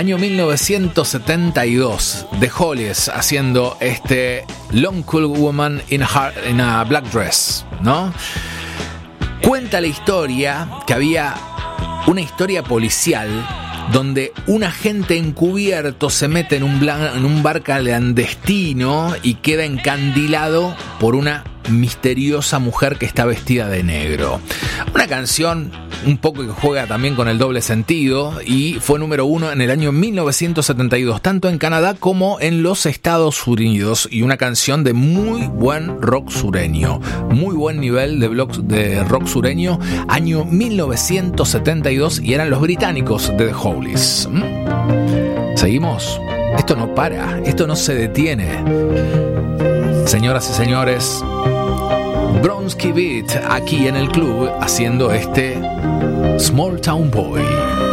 Año 1972, The Hollies haciendo este Long Cool Woman in a Black Dress, ¿no? Cuenta la historia que había una historia policial donde un agente encubierto se mete en un bar clandestino y queda encandilado por una misteriosa mujer que está vestida de negro. Una canción un poco que juega también con el doble sentido y fue número 1 en el año 1972, tanto en Canadá como en los Estados Unidos, y una canción de muy buen rock sureño, muy buen nivel de rock sureño, año 1972, y eran los británicos de The Hollies. ¿Seguimos? Esto no para, esto no se detiene. Señoras y señores, Bronski Beat aquí en el club haciendo este Small Town Boy.